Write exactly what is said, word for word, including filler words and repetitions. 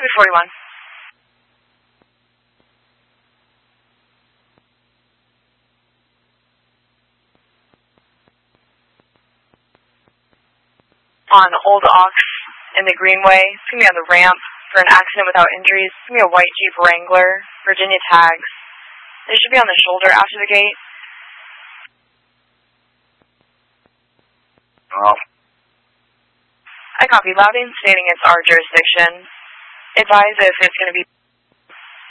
Highway forty-one. On Old Ox in the Greenway. It's going to be on the ramp for an accident without injuries. It's going to be a white Jeep Wrangler, Virginia tags. They should be on the shoulder after the gate. Oh. I copy. Louding stating it's our jurisdiction. Advise if it's going to be